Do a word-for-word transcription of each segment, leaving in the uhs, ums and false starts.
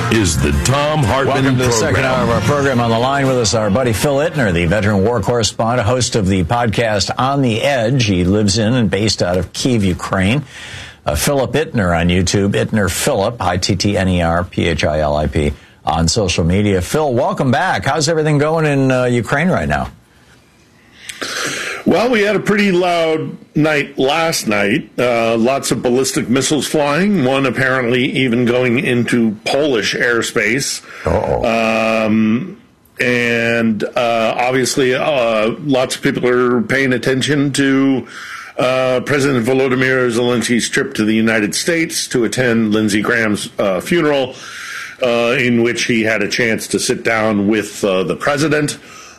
is the Thom Hartmann Welcome to the program. second hour of our program. On the line with us, our buddy Phil Ittner, the veteran war correspondent, host of the podcast On the Edge. He lives in and based out of Kyiv, Ukraine. Uh, Philip Ittner on YouTube, Ittner Philip, I T T N E R P H I L I P on social media. Phil, welcome back. How's everything going in uh, Ukraine right now? Well, we had a pretty loud night last night. Uh, lots of ballistic missiles flying, one apparently even going into Polish airspace. Uh-oh. Um, and uh, obviously, uh, lots of people are paying attention to uh, President Volodymyr Zelensky's trip to the United States to attend Lindsey Graham's uh, funeral, uh, in which he had a chance to sit down with uh, the president.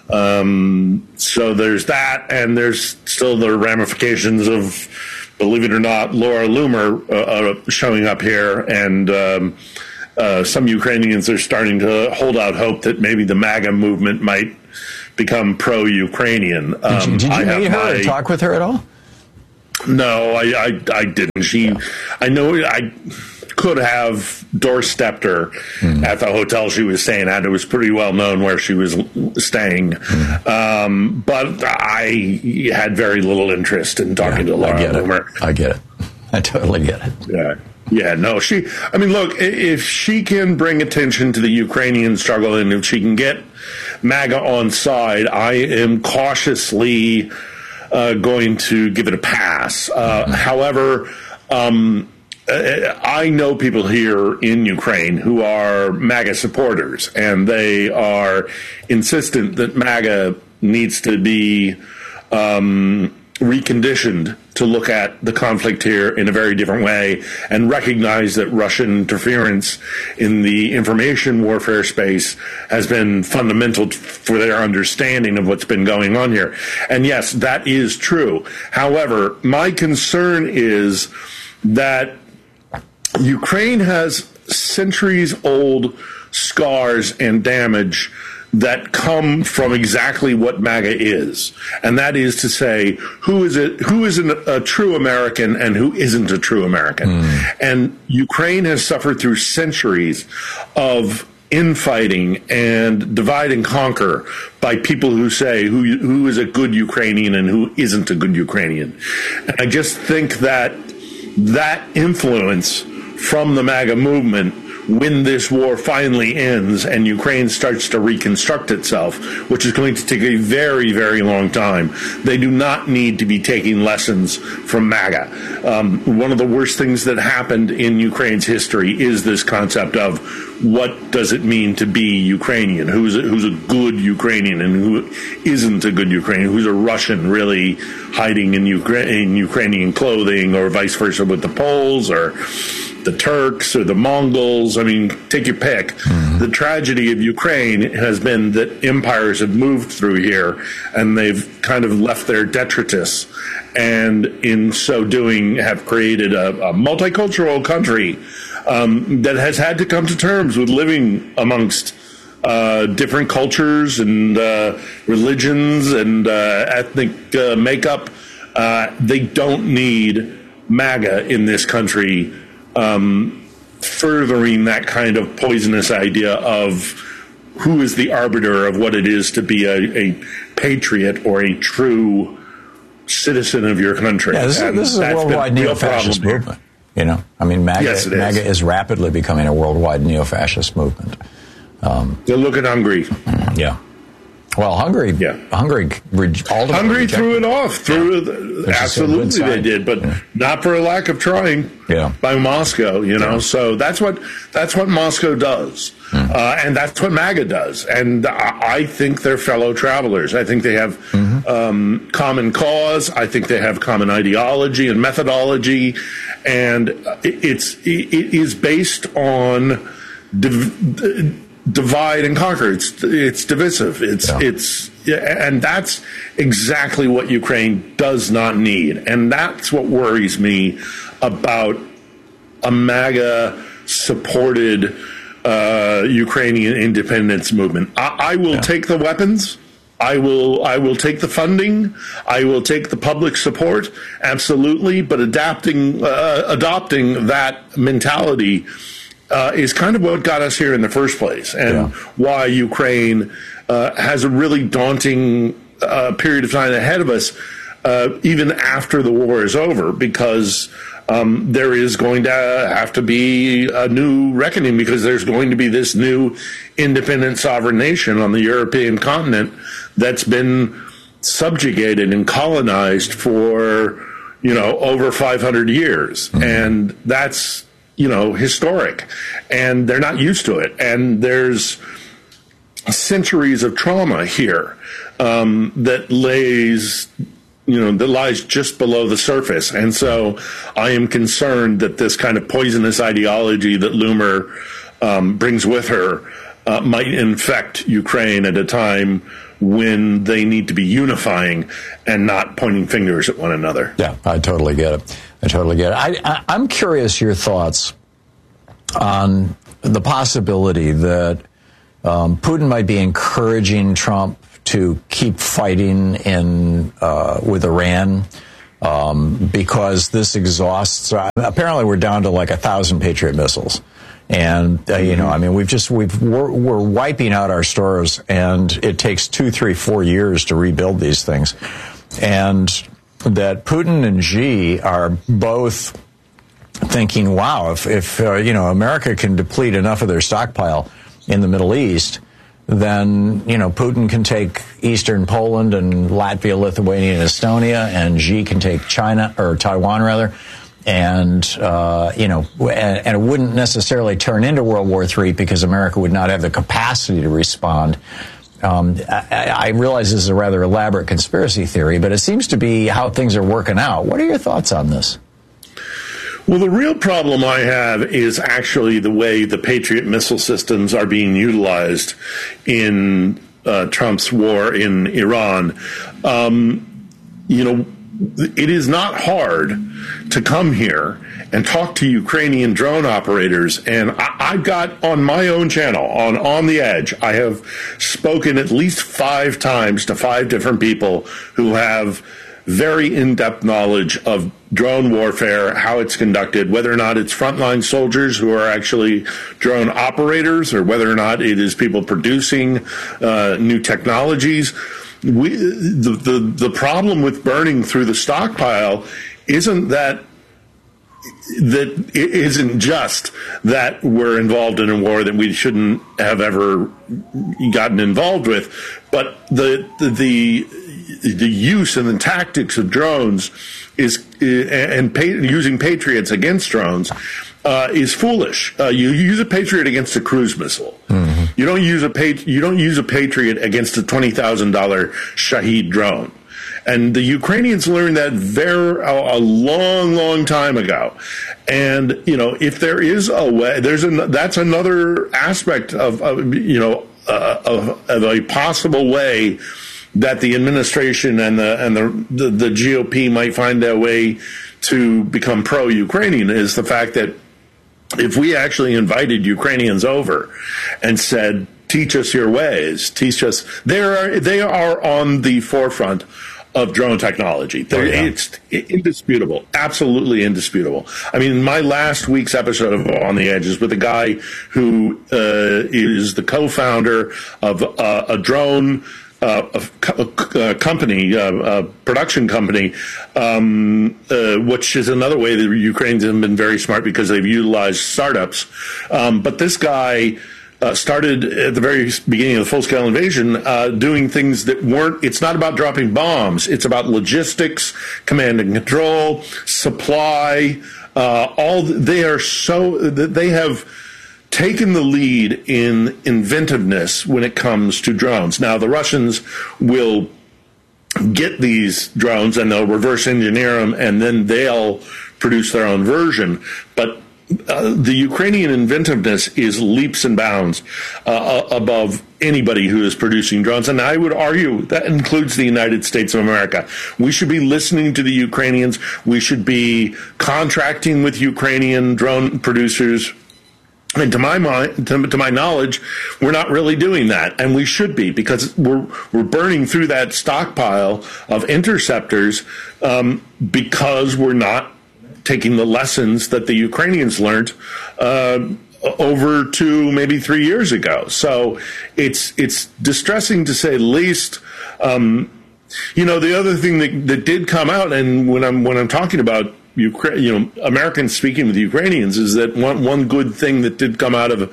Um, so there's that, and there's still the ramifications of, believe it or not, Laura Loomer uh, uh, showing up here, and um, uh, some Ukrainians are starting to hold out hope that maybe the MAGA movement might become pro-Ukrainian. Um, did you, did you I meet her my, or talk with her at all? No, I, I, I didn't. She, yeah. I know I could have doorstepped her mm. at the hotel she was staying at. It was pretty well known where she was staying. Mm. Um, but I had very little interest in talking yeah, to Laura I get Loomer. It. I get it. I totally get it. Yeah. Yeah, no, she, I mean, look, if she can bring attention to the Ukrainian struggle and if she can get MAGA on side, I am cautiously uh, going to give it a pass. Uh, mm-hmm. However, um, I know people here in Ukraine who are MAGA supporters, and they are insistent that MAGA needs to be um, reconditioned to look at the conflict here in a very different way and recognize that Russian interference in the information warfare space has been fundamental for their understanding of what's been going on here. And yes, that is true. However, my concern is that Ukraine has centuries-old scars and damage that come from exactly what MAGA is, and that is to say, who is it? Who is an, a true American and who isn't a true American? Mm. And Ukraine has suffered through centuries of infighting and divide and conquer by people who say who who is a good Ukrainian and who isn't a good Ukrainian. And I just think that that influence from the MAGA movement, when this war finally ends and Ukraine starts to reconstruct itself, which is going to take a very, very long time, they do not need to be taking lessons from MAGA. Um, one of the worst things that happened in Ukraine's history is this concept of what does it mean to be Ukrainian, who's a, who's a good Ukrainian and who isn't a good Ukrainian, who's a Russian really hiding in, Ukra- in Ukrainian clothing, or vice versa with the Poles or the Turks or the Mongols. I mean, take your pick. Mm-hmm. The tragedy of Ukraine has been that empires have moved through here and they've kind of left their detritus, and in so doing have created a, a multicultural country um, that has had to come to terms with living amongst uh, different cultures and uh, religions and uh, ethnic uh, makeup. Uh, they don't need MAGA in this country Um, furthering that kind of poisonous idea of who is the arbiter of what it is to be a, a patriot or a true citizen of your country. Yeah, this, is, this is a worldwide neo-fascist movement. You know, I mean, MAGA, yes, it is. MAGA is rapidly becoming a worldwide neo-fascist movement. Um, They look at Hungary. Yeah. Well, Hungary, yeah. Hungary, Hungary threw it off. Threw yeah. it, absolutely, they did, but yeah. not for a lack of trying yeah. by Moscow. You know, yeah. so that's what that's what Moscow does, mm. uh, and that's what MAGA does. And I, I think they're fellow travelers. I think they have mm-hmm. um, common cause. I think they have common ideology and methodology, and it's it is based on Div- divide and conquer. It's it's divisive. It's yeah. it's and that's exactly what Ukraine does not need. And that's what worries me about a MAGA supported uh, Ukrainian independence movement. I, I will yeah. take the weapons. I will I will take the funding. I will take the public support, absolutely. But adapting uh, adopting that mentality uh, is kind of what got us here in the first place, and yeah. why Ukraine uh, has a really daunting uh, period of time ahead of us, uh, even after the war is over, because um, there is going to have to be a new reckoning, because there's going to be this new independent sovereign nation on the European continent that's been subjugated and colonized for, you know, over five hundred years. Mm-hmm. And that's, you know, historic. And they're not used to it. And there's centuries of trauma here um, that lays, you know, that lies just below the surface. And so I am concerned that this kind of poisonous ideology that Loomer um, brings with her uh, might infect Ukraine at a time when they need to be unifying and not pointing fingers at one another. Yeah, I totally get it. I totally get it. I, I, I'm curious your thoughts on the possibility that um, Putin might be encouraging Trump to keep fighting in uh, with Iran um, because this exhausts. Uh, apparently, we're down to like a thousand Patriot missiles. And, uh, you know, I mean, we've just, we've, we're, we're wiping out our stores, and it takes two, three, four years to rebuild these things. And that Putin and Xi are both thinking, wow, if, if uh, you know, America can deplete enough of their stockpile in the Middle East, then, you know, Putin can take eastern Poland and Latvia, Lithuania, and Estonia, and Xi can take China, or Taiwan, rather. And, uh, you know, and, and it wouldn't necessarily turn into World War Three because America would not have the capacity to respond. Um, I, I realize this is a rather elaborate conspiracy theory, but it seems to be how things are working out. What are your thoughts on this? Well, the real problem I have is actually the way the Patriot missile systems are being utilized in uh, Trump's war in Iran. Um, you know, it is not hard to come here and talk to Ukrainian drone operators. And I, I've got on my own channel, on On the Edge, I have spoken at least five times to five different people who have very in-depth knowledge of drone warfare, how it's conducted, whether or not it's frontline soldiers who are actually drone operators, or whether or not it is people producing uh, new technologies. We, the, the the problem with burning through the stockpile isn't that that it isn't just that we're involved in a war that we shouldn't have ever gotten involved with, but the the the, the use and the tactics of drones is and pa- using Patriots against drones uh, is foolish. Uh, you use a Patriot against a cruise missile. Mm-hmm. You don't use a pat- you don't use a Patriot against a twenty thousand dollar Shahed drone. And the Ukrainians learned that very a long, long time ago. And you know, if there is a way, there's an that's another aspect of, of you know uh, of, of a possible way that the administration and the and the, the the G O P might find their way to become pro-Ukrainian is the fact that if we actually invited Ukrainians over and said, "Teach us your ways, teach us," they are they are on the forefront of drone technology. Oh, yeah. It's indisputable, absolutely indisputable. I mean, my last week's episode of On the Edge is with a guy who uh, is the co-founder of uh, a drone uh, a, a company, uh, a production company, um, uh, which is another way that Ukrainians have been very smart because they've utilized startups. Um, but this guy Uh, started at the very beginning of the full-scale invasion uh, doing things that weren't, it's not about dropping bombs. It's about logistics, command and control, supply, uh, all, they are so, they have taken the lead in inventiveness when it comes to drones. Now, the Russians will get these drones and they'll reverse engineer them and then they'll produce their own version. But Uh, the Ukrainian inventiveness is leaps and bounds uh, above anybody who is producing drones. And I would argue that includes the United States of America. We should be listening to the Ukrainians. We should be contracting with Ukrainian drone producers. And to my mind, to, to my knowledge, we're not really doing that. And we should be, because we're, we're burning through that stockpile of interceptors um, because we're not taking the lessons that the Ukrainians learned uh, over two, maybe three years ago. So it's it's distressing to say the least. Um, you know, the other thing that, that did come out, and when I'm when I'm talking about Ukraine, you know, Americans speaking with Ukrainians, is that one one good thing that did come out of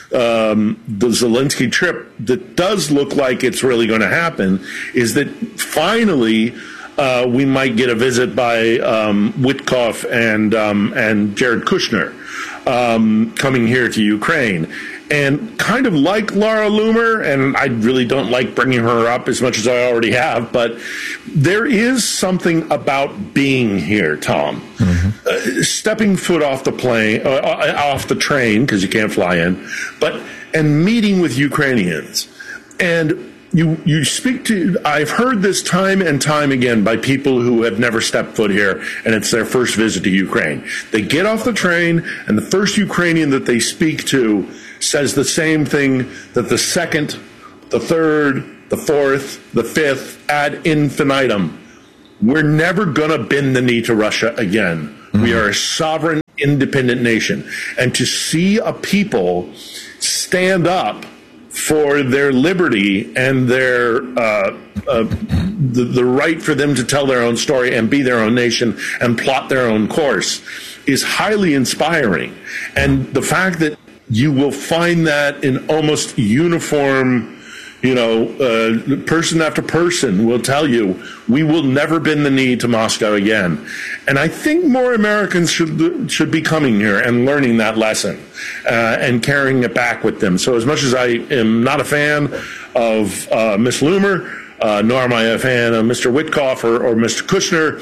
um, the Zelensky trip that does look like it's really going to happen is that finally uh, we might get a visit by um, Witkoff and um, and Jared Kushner um, coming here to Ukraine. And kind of like Laura Loomer, and I really don't like bringing her up as much as I already have, but there is something about being here, Tom. Mm-hmm. Uh, stepping foot off the plane, uh, off the train, because you can't fly in, but and meeting with Ukrainians. And you you speak to, I've heard this time and time again by people who have never stepped foot here, and it's their first visit to Ukraine. They get off the train, and the first Ukrainian that they speak to says the same thing that the second, the third, the fourth, the fifth, ad infinitum. We're never going to bend the knee to Russia again. Mm-hmm. We are a sovereign, independent nation. And to see a people stand up for their liberty and their uh, uh, the, the right for them to tell their own story and be their own nation and plot their own course is highly inspiring. And the fact that you will find that in almost uniform, you know, uh, person after person will tell you, we will never bend the knee to Moscow again. And I think more Americans should should be coming here and learning that lesson uh, and carrying it back with them. So as much as I am not a fan of uh, Miss Loomer, uh, nor am I a fan of Mister Witkoff or, or Mister Kushner,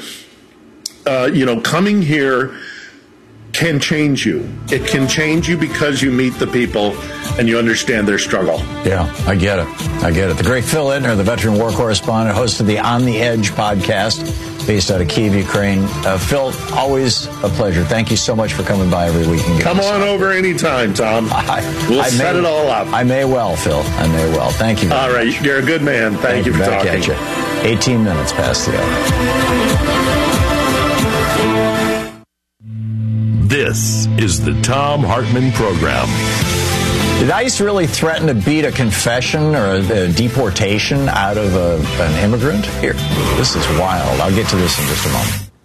uh, you know, coming here can change you. It can change you because you meet the people and you understand their struggle. Yeah, I get it. I get it. The great Phil Ittner, the veteran war correspondent, host of the On the Edge podcast, based out of Kyiv, Ukraine. Uh, Phil, always a pleasure. Thank you so much for coming by every week. And Come on over anytime, Tom. I, we'll I set may, it all up. I may well, Phil. I may well. Thank you very All right. much. You're a good man. Thank, Thank you for back talking. At you. eighteen minutes past the hour. This is the Thom Hartmann Program. Did ICE really threaten to beat a confession or a, a deportation out of a, an immigrant? Here, this is wild. I'll get to this in just a moment.